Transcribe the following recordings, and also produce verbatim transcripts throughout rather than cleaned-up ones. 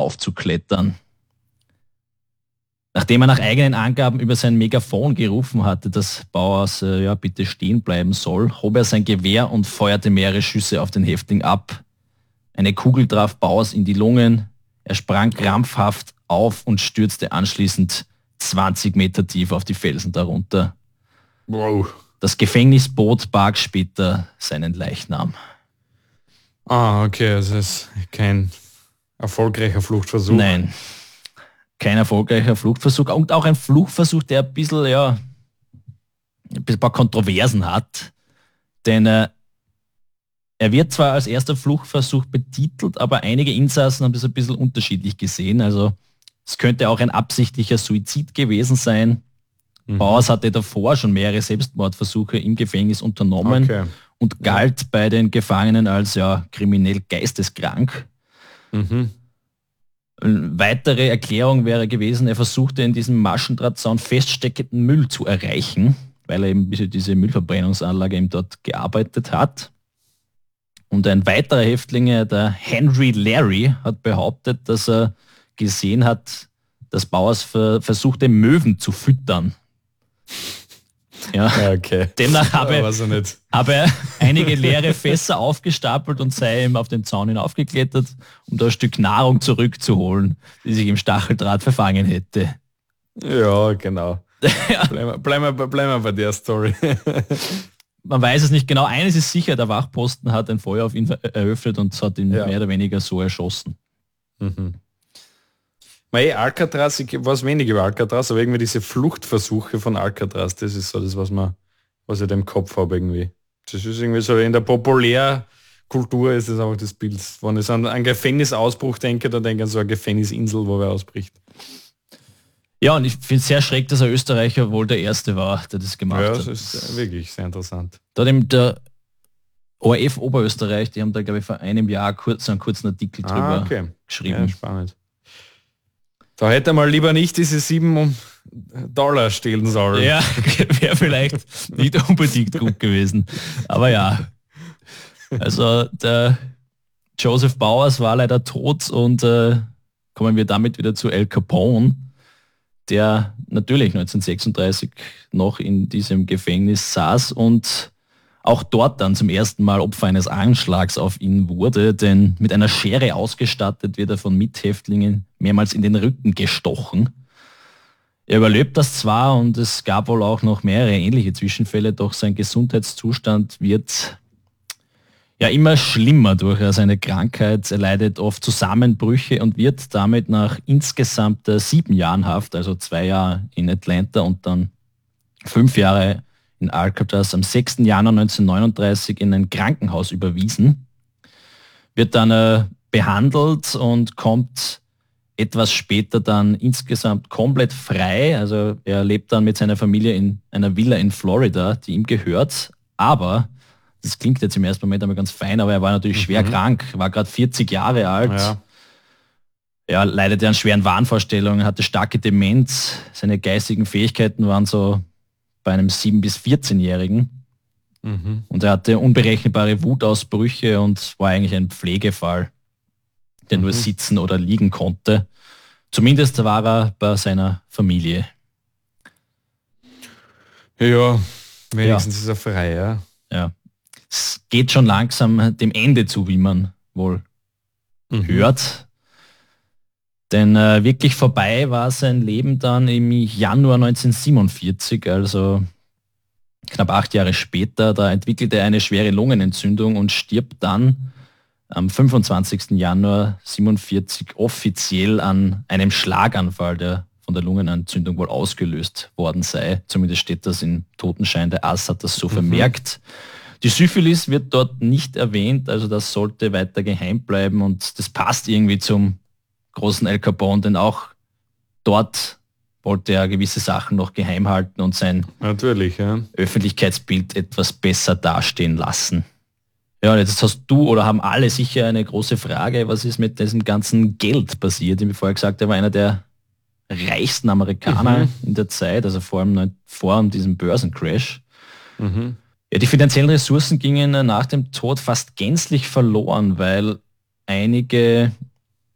hinaufzuklettern. Nachdem er nach eigenen Angaben über sein Megafon gerufen hatte, dass Bowers äh, ja, bitte stehen bleiben soll, hob er sein Gewehr und feuerte mehrere Schüsse auf den Häftling ab. Eine Kugel traf Bowers in die Lungen. Er sprang krampfhaft auf und stürzte anschließend zwanzig Meter tief auf die Felsen darunter. Wow. Das Gefängnisboot barg später seinen Leichnam. Ah, okay, also es ist kein erfolgreicher Fluchtversuch. Nein, kein erfolgreicher Fluchtversuch und auch ein Fluchtversuch, der ein bisschen, ja, ein paar Kontroversen hat. Denn äh, er wird zwar als erster Fluchtversuch betitelt, aber einige Insassen haben das ein bisschen unterschiedlich gesehen. Also es könnte auch ein absichtlicher Suizid gewesen sein. Mhm. Bowers hatte davor schon mehrere Selbstmordversuche im Gefängnis unternommen okay. und galt ja. bei den Gefangenen als ja kriminell geisteskrank. Mhm. Eine weitere Erklärung wäre gewesen, er versuchte in diesem Maschendrahtzaun feststeckenden Müll zu erreichen, weil er eben diese Müllverbrennungsanlage eben dort gearbeitet hat. Und ein weiterer Häftling, der Henry Larry, hat behauptet, dass er gesehen hat, dass Bowers ver- versuchte, Möwen zu füttern. Ja, ja okay. Demnach habe, ja, er habe er einige leere Fässer aufgestapelt und sei ihm auf den Zaun hinaufgeklettert, um da ein Stück Nahrung zurückzuholen, die sich im Stacheldraht verfangen hätte. Ja, genau. ja. Bleiben wir bleib bleib bleib bei der Story. Man weiß es nicht genau. Eines ist sicher, der Wachposten hat ein Feuer auf ihn eröffnet und hat ihn ja. mehr oder weniger so erschossen. Mhm. Mei, Alcatraz, ich weiß wenig über Alcatraz, aber irgendwie diese Fluchtversuche von Alcatraz, das ist so das, was man, was ich da im Kopf habe irgendwie. Das ist irgendwie so, in der Populärkultur ist das einfach das Bild. Wenn ich an einen Gefängnisausbruch denke, dann denke ich an so eine Gefängnisinsel, wo wer ausbricht. Ja, und ich finde es sehr schräg, dass ein Österreicher wohl der Erste war, der das gemacht ja, hat. Ja, das ist wirklich sehr interessant. Da hat eben der O R F Oberösterreich, die haben da, glaube ich, vor einem Jahr kurz, einen kurzen Artikel ah, drüber okay. geschrieben. Ja, spannend. Da hätte man lieber nicht diese sieben Dollar stehlen sollen. Ja, wäre vielleicht nicht unbedingt gut gewesen. Aber ja, also der Joseph Bowers war leider tot und äh, kommen wir damit wieder zu Al Capone, der natürlich neunzehnhundertsechsunddreißig noch in diesem Gefängnis saß und auch dort dann zum ersten Mal Opfer eines Anschlags auf ihn wurde, denn mit einer Schere ausgestattet wird er von Mithäftlingen mehrmals in den Rücken gestochen. Er überlebt das zwar und es gab wohl auch noch mehrere ähnliche Zwischenfälle, doch sein Gesundheitszustand wird ja immer schlimmer durch seine Krankheit. Er leidet oft Zusammenbrüche und wird damit nach insgesamt sieben Jahren Haft, also zwei Jahre in Atlanta und dann fünf Jahre in Alcatraz, am sechsten Januar neunzehnhundertneununddreißig in ein Krankenhaus überwiesen, wird dann äh, behandelt und kommt etwas später dann insgesamt komplett frei. Also er lebt dann mit seiner Familie in einer Villa in Florida, die ihm gehört. Aber, das klingt jetzt im ersten Moment einmal ganz fein, aber er war natürlich mhm. schwer krank, war gerade vierzig Jahre alt. Ja. Ja, leidete an schweren Wahnvorstellungen, hatte starke Demenz. Seine geistigen Fähigkeiten waren so bei einem sieben- bis vierzehnjährigen. Mhm. Und er hatte unberechenbare Wutausbrüche und war eigentlich ein Pflegefall, der mhm. nur sitzen oder liegen konnte. Zumindest war er bei seiner Familie. Ja, wenigstens ja. ist er frei, ja. Ja. Es geht schon langsam dem Ende zu, wie man wohl mhm. hört. Denn äh, wirklich vorbei war sein Leben dann im Januar neunzehnhundertsiebenundvierzig, also knapp acht Jahre später. Da entwickelte er eine schwere Lungenentzündung und stirbt dann am fünfundzwanzigsten Januar siebenundvierzig offiziell an einem Schlaganfall, der von der Lungenentzündung wohl ausgelöst worden sei. Zumindest steht das im Totenschein. Der Ass hat das so mhm. vermerkt. Die Syphilis wird dort nicht erwähnt, also das sollte weiter geheim bleiben und das passt irgendwie zum großen Al Capone, denn auch dort wollte er gewisse Sachen noch geheim halten und sein Natürlich, ja. Öffentlichkeitsbild etwas besser dastehen lassen. Ja, jetzt hast du oder haben alle sicher eine große Frage, was ist mit diesem ganzen Geld passiert? Wie vorher gesagt, er war einer der reichsten Amerikaner mhm. in der Zeit, also vor allem vor diesem Börsencrash. Mhm. Ja, die finanziellen Ressourcen gingen nach dem Tod fast gänzlich verloren, weil einige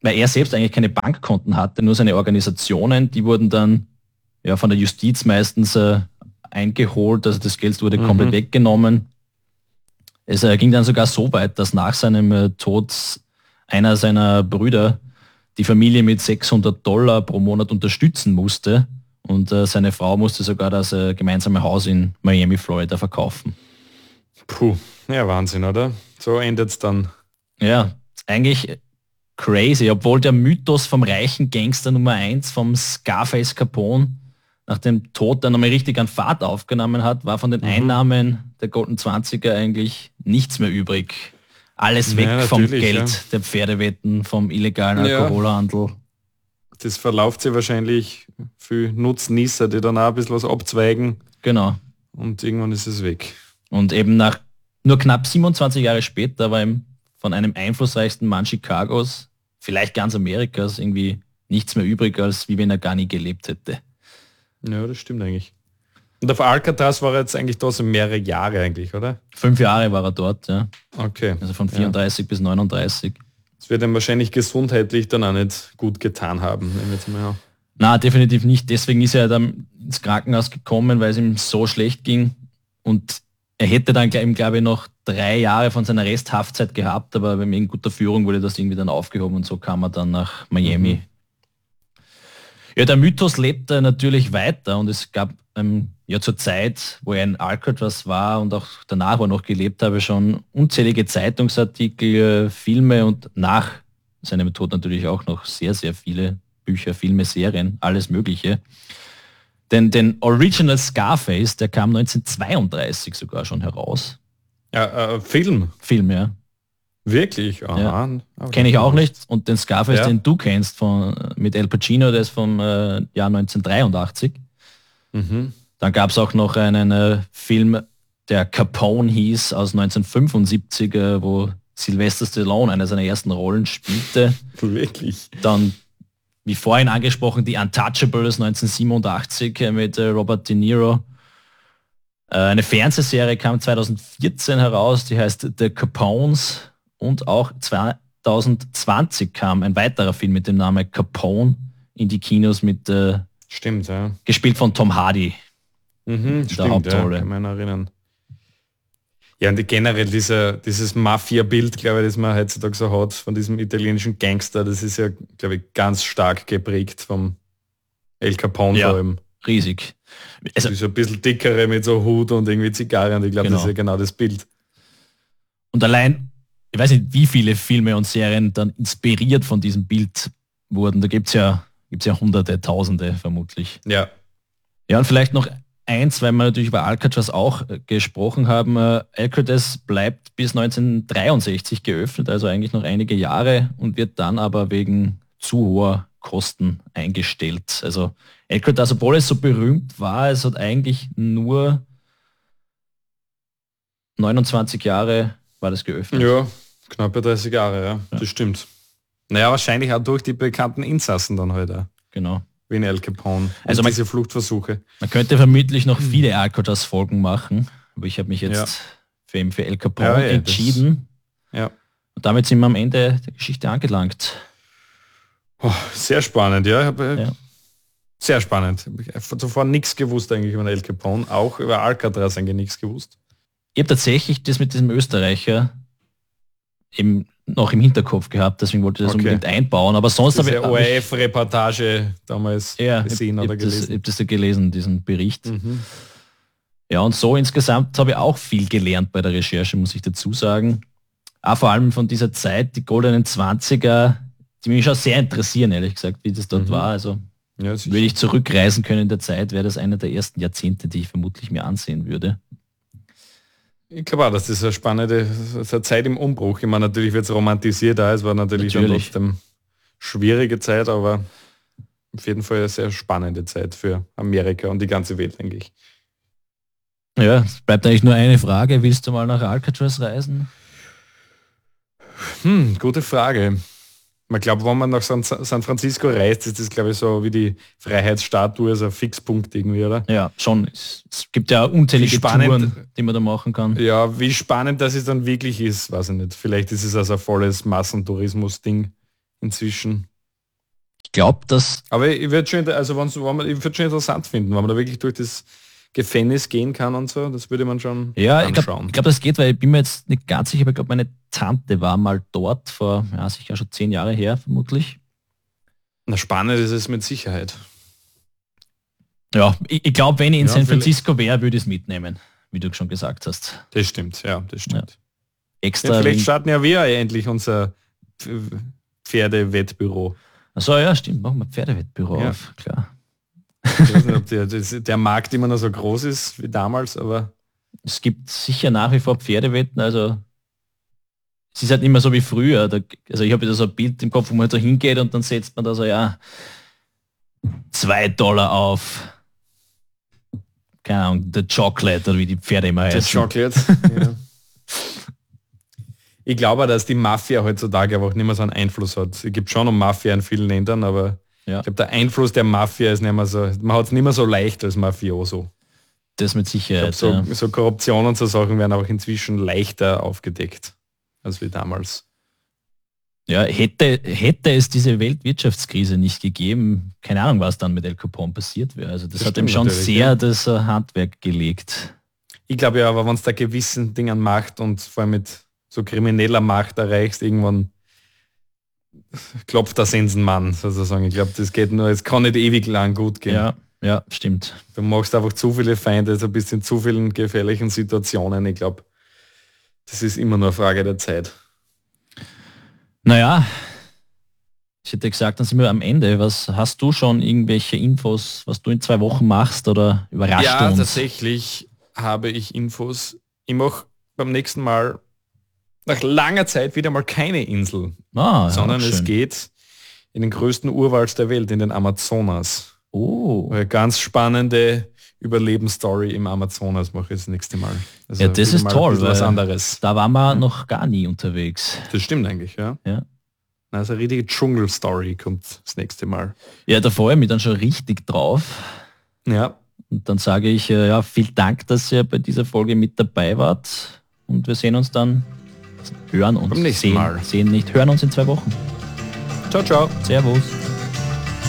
weil er selbst eigentlich keine Bankkonten hatte, nur seine Organisationen, die wurden dann ja von der Justiz meistens äh, eingeholt, also das Geld wurde mhm. komplett weggenommen. Es äh, ging dann sogar so weit, dass nach seinem äh, Tod einer seiner Brüder die Familie mit sechshundert Dollar pro Monat unterstützen musste und äh, seine Frau musste sogar das äh, gemeinsame Haus in Miami, Florida verkaufen. Puh, ja Wahnsinn, oder? So endet es dann. Ja, eigentlich crazy, obwohl der Mythos vom reichen Gangster Nummer eins, vom Scarface Capone, nach dem Tod dann nochmal richtig an Fahrt aufgenommen hat, war von den mhm. Einnahmen der Golden Zwanziger eigentlich nichts mehr übrig. Alles weg ja, vom Geld, ja. der Pferdewetten, vom illegalen Alkoholhandel. Ja. Das verlauft sich wahrscheinlich für Nutznießer, die dann auch ein bisschen was abzweigen. Genau. Und irgendwann ist es weg. Und eben nach nur knapp siebenundzwanzig Jahre später war ihm von einem einflussreichsten Mann Chicagos, vielleicht ganz Amerikas, irgendwie nichts mehr übrig, als wie wenn er gar nie gelebt hätte. Ja, das stimmt eigentlich. Und auf Alcatraz war er jetzt eigentlich da so mehrere Jahre eigentlich, oder? Fünf Jahre war er dort, ja. Okay. Also von vierunddreißig ja. bis neununddreißig. Das wird ihm wahrscheinlich gesundheitlich dann auch nicht gut getan haben. Jetzt mal Na, definitiv nicht. Deswegen ist er dann ins Krankenhaus gekommen, weil es ihm so schlecht ging. Und er hätte dann, glaube ich, noch drei Jahre von seiner Resthaftzeit gehabt, aber in guter Führung wurde das irgendwie dann aufgehoben und so kam er dann nach Miami. Mhm. Ja, der Mythos lebte natürlich weiter und es gab ähm, ja zur Zeit, wo er in Alcatraz war und auch danach, wo er noch gelebt habe, schon unzählige Zeitungsartikel, Filme und nach seinem Tod natürlich auch noch sehr, sehr viele Bücher, Filme, Serien, alles Mögliche. Denn den Original Scarface, der kam neunzehnhundertzweiunddreißig sogar schon heraus. Ja, äh, Film? Film, ja. Wirklich? Ja. Kenne ich auch nicht. Und den Scarface, ja. den du kennst von, mit Al Pacino, der ist vom äh, Jahr neunzehnhundertdreiundachtzig. Mhm. Dann gab es auch noch einen äh, Film, der Capone hieß, aus neunzehnhundertfünfundsiebzig, äh, wo Sylvester Stallone eine seiner ersten Rollen spielte. Wirklich? Dann, wie vorhin angesprochen, die Untouchables neunzehnhundertsiebenundachtzig äh, mit äh, Robert De Niro. Äh, eine Fernsehserie kam zweitausendvierzehn heraus, die heißt The Capones. Und auch zweitausendzwanzig kam ein weiterer Film mit dem Namen Capone in die Kinos mit äh, Stimmt, ja. gespielt von Tom Hardy. Mhm, der stimmt, Hauptrolle. Ja, kann man erinnern. Ja, und generell dieser, dieses Mafia-Bild, glaube ich, das man heutzutage so hat, von diesem italienischen Gangster, das ist ja, glaube ich, ganz stark geprägt vom El Capone ja, vor allem. Riesig. Also, das ist ein bisschen dickere mit so Hut und irgendwie Zigarre und ich glaube, genau. das ist ja genau das Bild. Und allein, ich weiß nicht, wie viele Filme und Serien dann inspiriert von diesem Bild wurden. Da gibt es ja, gibt's ja hunderte, tausende vermutlich. Ja. Ja, und vielleicht noch eins, weil wir natürlich über Alcatraz auch äh, gesprochen haben. Äh, Alcatraz bleibt bis neunzehnhundertdreiundsechzig geöffnet, also eigentlich noch einige Jahre und wird dann aber wegen zu hoher Kosten eingestellt. Also Alcatraz, obwohl es so berühmt war, es hat eigentlich nur neunundzwanzig Jahre war das geöffnet. Ja, knapp dreißig Jahre, ja, ja. Das stimmt. Naja, wahrscheinlich auch durch die bekannten Insassen dann heute. Halt genau. Wie in El Capone. Also man, diese Fluchtversuche. Man könnte vermutlich noch viele Alcatraz-Folgen machen, aber ich habe mich jetzt ja. für, eben für El Capone ja, ja, entschieden. Das, ja. Und damit sind wir am Ende der Geschichte angelangt. Oh, sehr spannend, ja. Ich habe, ja. Sehr spannend. Ich habe zuvor nichts gewusst eigentlich über El Capone, auch über Alcatraz eigentlich nichts gewusst. Ich habe tatsächlich das mit diesem Österreicher eben noch im Hinterkopf gehabt, deswegen wollte ich das okay. unbedingt einbauen. Aber sonst habe ich... O R F-Reportage damals ja, gesehen ich, oder ich gelesen. Das, ich habe das ja gelesen, diesen Bericht. Mhm. Ja, und so insgesamt habe ich auch viel gelernt bei der Recherche, muss ich dazu sagen. Auch vor allem von dieser Zeit, die goldenen Zwanziger, die mich auch sehr interessieren, ehrlich gesagt, wie das dort mhm. war. Also ja, würde ich zurückreisen können in der Zeit, wäre das einer der ersten Jahrzehnte, die ich vermutlich mir ansehen würde. Ich glaube auch, dass das eine spannende das ist eine Zeit im Umbruch. Ich meine, natürlich wird es romantisiert, auch. Es war natürlich, natürlich. Dann trotzdem schwierige Zeit, aber auf jeden Fall eine sehr spannende Zeit für Amerika und die ganze Welt, denke ich. Ja, es bleibt eigentlich nur eine Frage. Willst du mal nach Alcatraz reisen? Hm, gute Frage. Man glaubt, wenn man nach San, San Francisco reist, ist das, glaube ich, so wie die Freiheitsstatue, also ein Fixpunkt irgendwie, oder? Ja, schon. Es gibt ja unzählige spannend, Touren, die man da machen kann. Ja, wie spannend das es dann wirklich ist, weiß ich nicht. Vielleicht ist es also ein volles Massentourismus-Ding inzwischen. Ich glaube, dass... Aber ich würde schon, also wenn's, wenn man, ich würd schon interessant finden, wenn man da wirklich durch das Gefängnis gehen kann und so, das würde man schon Ja, ich anschauen. glaube, glaub, das geht, weil ich bin mir jetzt nicht ganz sicher, aber ich glaube, meine Tante war mal dort, vor, ja, sicher schon zehn Jahre her, vermutlich. Na, spannend ist es mit Sicherheit. Ja, ich, ich glaube, wenn ich in Ja, San vielleicht- Francisco wäre, würde ich es mitnehmen, wie du schon gesagt hast. Das stimmt, ja, das stimmt. Extra. Ja, vielleicht wegen- starten ja wir endlich unser Pf- Pferdewettbüro. Achso, ja, stimmt, machen wir Pferdewettbüro Ja. auf, klar. Ich weiß nicht, ob der, das, der Markt immer noch so groß ist wie damals, aber Es gibt sicher nach wie vor Pferdewetten, also es ist halt nicht mehr so wie früher. Da, also ich habe da so ein Bild im Kopf, wo man halt so hingeht und dann setzt man da so, ja, zwei Dollar auf, keine Ahnung, der Chocolate oder wie die Pferde immer der heißen. Chocolate. Ja. Ich glaube, dass die Mafia heutzutage einfach nicht mehr so einen Einfluss hat. Es gibt schon noch Mafia in vielen Ländern, aber Ja. ich glaube, der Einfluss der Mafia ist nicht mehr so, man hat es nicht mehr so leicht als Mafioso. Das mit Ich Sicherheit. glaub, so, ja. so Korruption und so Sachen werden auch inzwischen leichter aufgedeckt als wie damals. Ja, hätte, hätte es diese Weltwirtschaftskrise nicht gegeben, keine Ahnung, was dann mit El Capone passiert wäre. Also das, Das hat ihm stimmt schon natürlich, sehr ja. das äh, Handwerk gelegt. Ich glaube ja, aber wenn es da gewissen Dingen macht und vor allem mit so krimineller Macht erreichst, irgendwann klopft der Sensenmann sozusagen. Ich glaube, das geht nur, es kann nicht ewig lang gut gehen. Ja, ja, stimmt. Du machst einfach zu viele Feinde, so bist in zu vielen gefährlichen Situationen. Ich glaube, das ist immer nur eine Frage der Zeit. Naja, ich hätte gesagt, dann sind wir am Ende. Was hast du schon irgendwelche Infos, was du in zwei Wochen machst oder überrascht Ja, du uns? tatsächlich habe ich Infos. Ich mache beim nächsten Mal nach langer Zeit wieder mal keine Insel, Ah, ja, sondern auch es schön. geht in den größten Urwald der Welt, in den Amazonas. Oh, Eine ganz spannende Überlebensstory im Amazonas mache ich das nächste Mal. Also ja, das wieder ist mal ein toll, bisschen was weil anderes. da waren wir noch gar nie unterwegs. Das stimmt eigentlich, ja. Ja. Also eine richtige Dschungel-Story kommt das nächste Mal. Ja, da freue ich mich dann schon richtig drauf. Ja, Und dann sage ich, äh, ja, vielen Dank, dass ihr bei dieser Folge mit dabei wart. Und wir sehen uns dann, hören uns, Beim nächsten sehen, Mal. sehen nicht, hören uns in zwei Wochen. ciao, ciao. Servus.